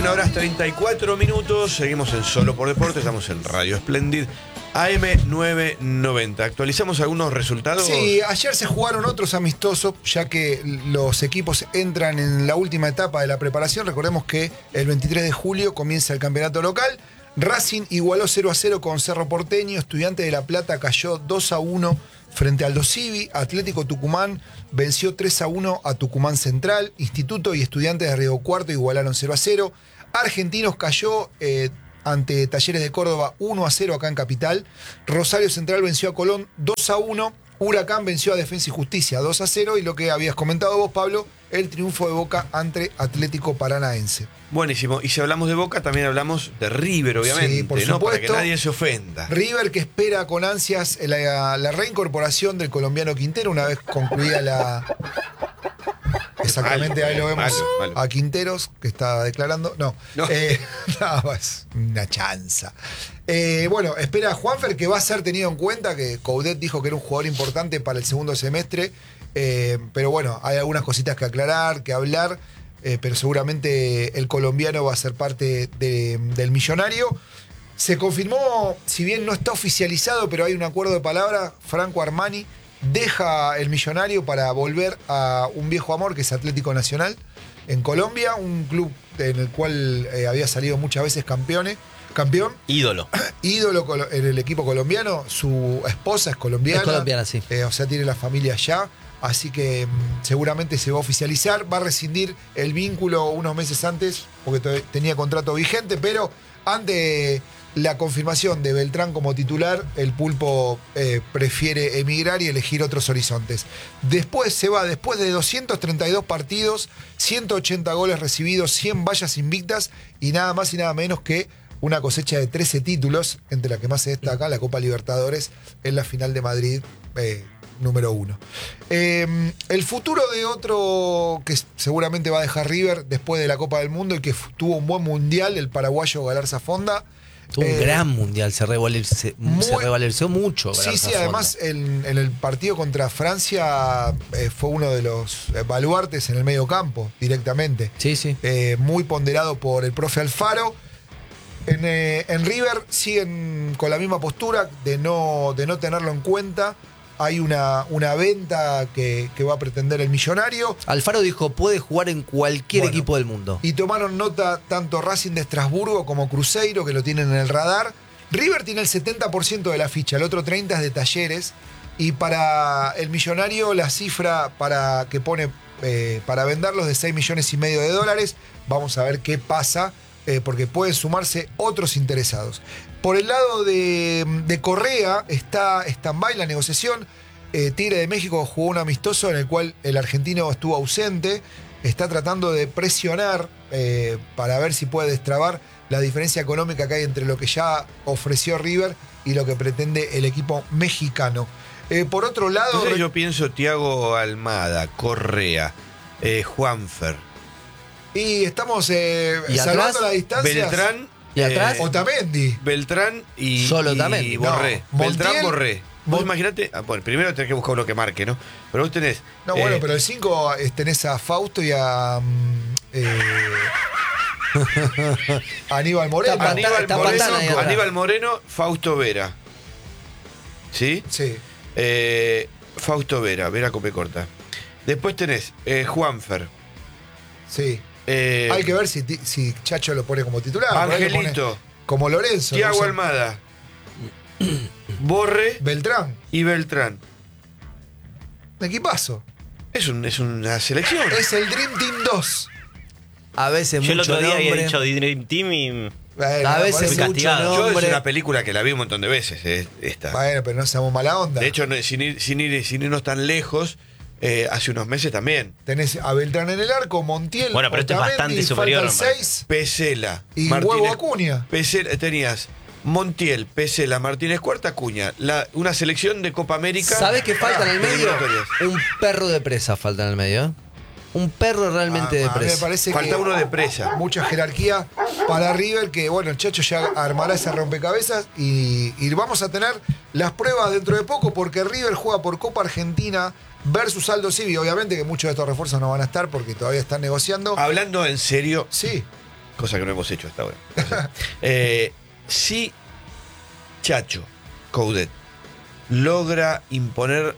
21:34. Seguimos en Solo por Deporte. Estamos en Radio Splendid AM990. ¿Actualizamos algunos resultados? Sí, ayer se jugaron otros amistosos, ya que los equipos entran en la última etapa de la preparación. Recordemos que el 23 de julio comienza el campeonato local. Racing igualó 0-0 con Cerro Porteño. Estudiantes de La Plata cayó 2-1 frente al Dosivi. Atlético Tucumán venció 3-1 a Tucumán Central. Instituto y Estudiantes de Río Cuarto igualaron 0-0. Argentinos cayó ante Talleres de Córdoba 1-0 acá en Capital. Rosario Central venció a Colón 2-1. Huracán venció a Defensa y Justicia 2-0. Y lo que habías comentado vos, Pablo, el triunfo de Boca ante Atlético Paranaense. Buenísimo. Y si hablamos de Boca, también hablamos de River, obviamente. Sí, por ¿no? supuesto. Para que nadie se ofenda. River, que espera con ansias la reincorporación del colombiano Quintero una vez concluida la... Exactamente, ahí lo vemos malo. a Quinteros, que está declarando. No. No. No, es una chanza. Bueno, espera a Juanfer, que va a ser tenido en cuenta, que Coudet dijo que era un jugador importante para el segundo semestre. Pero bueno, hay algunas cositas que aclarar, que hablar. Pero seguramente el colombiano va a ser parte del Millonario. Se confirmó, si bien no está oficializado, pero hay un acuerdo de palabra. Franco Armani deja el Millonario para volver a un viejo amor, que es Atlético Nacional, en Colombia, un club en el cual había salido muchas veces campeón. Ídolo En el equipo colombiano. Su esposa es colombiana. Es colombiana, sí. O sea, tiene la familia allá. Así que seguramente se va a oficializar. Va a rescindir el vínculo unos meses antes, porque tenía contrato vigente, pero ante la confirmación de Beltrán como titular, el Pulpo prefiere emigrar y elegir otros horizontes. Después de 232 partidos, 180 goles recibidos, 100 vallas invictas y nada más y nada menos que una cosecha de 13 títulos, entre la que más se destaca la Copa Libertadores en la final de Madrid, número 1. El futuro de otro que seguramente va a dejar River después de la Copa del Mundo y que tuvo un buen mundial, el paraguayo Galarza Fonda. Tuvo un gran mundial, se revalorizó mucho. Sí, además en el partido contra Francia fue uno de los baluartes en el medio campo, directamente. Sí. Muy ponderado por el profe Alfaro. En River siguen con la misma postura de no tenerlo en cuenta. Hay una venta que va a pretender el Millonario. Alfaro dijo, puede jugar en cualquier equipo del mundo. Y tomaron nota tanto Racing de Estrasburgo como Cruzeiro, que lo tienen en el radar. River tiene el 70% de la ficha, el otro 30% es de Talleres. Y para el Millonario la cifra que pone para venderlos de $6,5 millones de dólares. Vamos a ver qué pasa, porque pueden sumarse otros interesados. Por el lado de Correa está stand-by la negociación. Tigre de México jugó un amistoso en el cual el argentino estuvo ausente. Está tratando de presionar para ver si puede destrabar la diferencia económica que hay entre lo que ya ofreció River y lo que pretende el equipo mexicano. Por otro lado... Entonces yo pienso Thiago Almada, Correa, Juanfer. Y estamos salvando la distancia. Beltrán. ¿Y atrás? Otamendi. Beltrán y Otamendi. Borré. No, Beltrán, Montiel. Borré. Vos imaginate, bueno, primero tenés que buscar uno que marque, ¿no? Pero vos tenés... No, bueno, pero el 5 tenés a Fausto y a Aníbal Moreno. Aníbal Moreno, Fausto Vera. ¿Sí? Sí. Fausto Vera Cope Corta. Después tenés Juanfer. Sí. Hay que ver si Chacho lo pone como titular. Angelito. Como Lorenzo. Thiago no sé. Almada. Borré Beltrán. y Beltrán. Un equipazo. Es una selección. Es el Dream Team 2. A veces Yo el mucho otro día había nombre. dicho Dream Team y... Bueno, A veces fui mucho castigado. Yo es nombre. una película que la vi un montón de veces. Esta. Bueno, pero no seamos mala onda. De hecho, sin irnos tan lejos, hace unos meses también. Tenés a Beltrán en el arco, Montiel. Bueno, pero esto es Otamendi, bastante superior, falta el 6 Pesela. y Huevo Acuña. Pesela, tenías Montiel, Pesela, Martínez Cuarta, Acuña. Una selección de Copa América. ¿Sabés qué falta en el medio? eliminatorias. Un perro de presa falta en el medio, ¿eh? Un perro realmente de A mí me presa. parece Falta que uno de presa. mucha jerarquía para River, que bueno, el Chacho ya armará ese rompecabezas y vamos a tener las pruebas dentro de poco, porque River juega por Copa Argentina versus Aldo Civi. Obviamente que muchos de estos refuerzos no van a estar porque todavía están negociando. Hablando en serio, Sí, cosa que no hemos hecho hasta ahora. Si Chacho Coudet logra imponer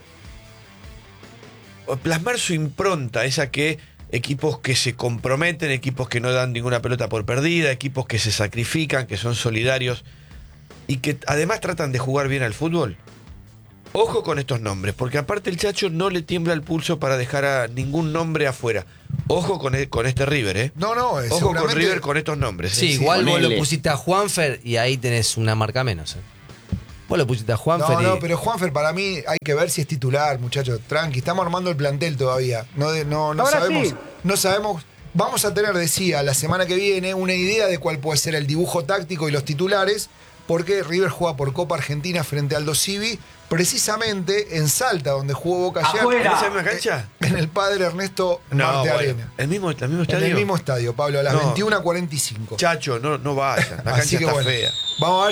o plasmar su impronta, esa que equipos que se comprometen, equipos que no dan ninguna pelota por perdida, equipos que se sacrifican, que son solidarios y que además tratan de jugar bien al fútbol. Ojo con estos nombres, porque aparte el Chacho no le tiembla el pulso para dejar a ningún nombre afuera. Ojo con este River, ¿eh? No, Ojo seguramente... con River con estos nombres. Sí, igual vos ponele. lo pusiste a Juanfer y ahí tenés una marca menos. Vos lo pusiste a Juanfer No, pero Juanfer para mí hay que ver si es titular, muchachos. Tranqui, estamos armando el plantel todavía. No Ahora sabemos. sí. No sabemos. Vamos a tener, decía, la semana que viene una idea de cuál puede ser el dibujo táctico y los titulares, porque River juega por Copa Argentina frente al Aldo Civi, precisamente en Salta, donde jugó Boca ayer. Afuera. ¿En esa misma cancha? En el Padre Ernesto Marte Arena. ¿El mismo En estadio? el mismo estadio, Pablo, a las No. 21:45. Chacho, no vaya. La Así cancha que está bueno, fea. vamos a ver